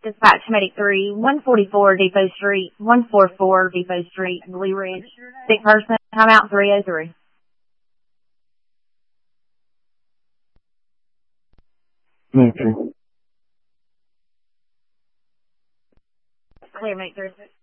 Dispatch Medic 3, 144 Depot Street, 144 Depot Street, Blue Ridge. Sick person, timeout 303. Okay. Clear, Medic 3.